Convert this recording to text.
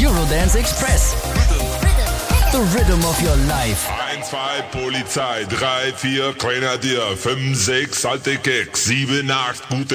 Eurodance Express. The rhythm of your life. 1, 2, Polizei, 3, 4, Grenadier, 5, 6, alte Keks, 7, 8, gute